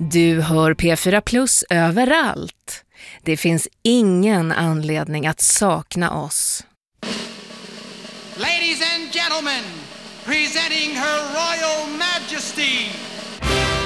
Du hör P4 Plus överallt. Det finns ingen anledning att sakna oss. Ladies and gentlemen, presenting Her Royal Majesty,